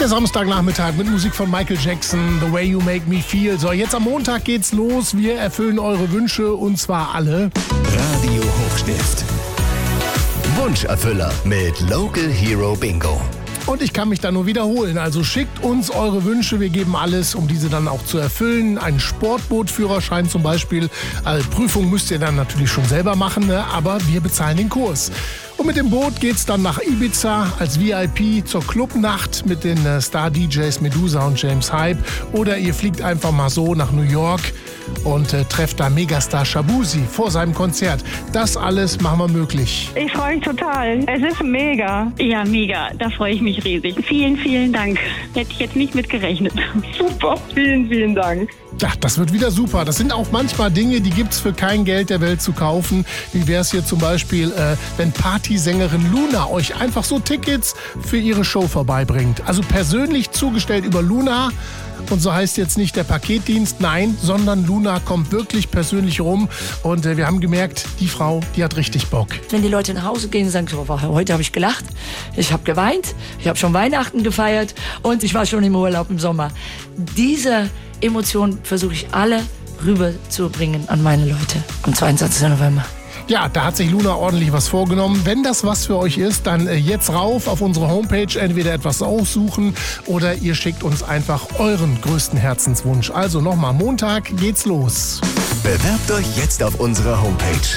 Der Samstagnachmittag mit Musik von Michael Jackson, The Way You Make Me Feel. So, jetzt am Montag geht's los. Wir erfüllen eure Wünsche und zwar alle. Radio Hochstift. Wunscherfüller mit Local Hero Bingo. Und ich kann mich da nur wiederholen. Also schickt uns eure Wünsche. Wir geben alles, um diese dann auch zu erfüllen. Ein Sportbootführerschein zum Beispiel. Also Prüfung müsst ihr dann natürlich schon selber machen, ne? Aber wir bezahlen den Kurs. Und mit dem Boot geht's dann nach Ibiza als VIP zur Clubnacht mit den Star-DJs Medusa und James Hype. Oder ihr fliegt einfach mal so nach New York und trefft da Megastar Shabuzi vor seinem Konzert. Das alles machen wir möglich. Ich freue mich total. Es ist mega. Ja, mega. Da freue ich mich riesig. Vielen, vielen Dank. Hätte ich jetzt nicht mit gerechnet. Super. Vielen, vielen Dank. Ja, das wird wieder super. Das sind auch manchmal Dinge, die gibt's für kein Geld der Welt zu kaufen. Wie wäre es hier zum Beispiel, wenn Partysängerin Luna euch einfach so Tickets für ihre Show vorbeibringt. Also persönlich zugestellt über Luna. Und so heißt jetzt nicht der Paketdienst, nein, sondern Luna kommt wirklich persönlich rum. Und wir haben gemerkt, die Frau, die hat richtig Bock. Wenn die Leute nach Hause gehen und sagen, so, heute habe ich gelacht, ich habe geweint, ich habe schon Weihnachten gefeiert und ich war schon im Urlaub im Sommer. Diese Emotionen versuche ich alle rüberzubringen an meine Leute am 22. November. Ja, da hat sich Luna ordentlich was vorgenommen. Wenn das was für euch ist, dann jetzt rauf auf unsere Homepage, entweder etwas aussuchen oder ihr schickt uns einfach euren größten Herzenswunsch. Also nochmal, Montag geht's los. Bewerbt euch jetzt auf unserer Homepage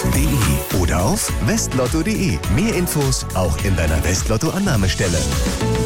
radiohochstift.de oder auf westlotto.de. Mehr Infos auch in deiner Westlotto-Annahmestelle.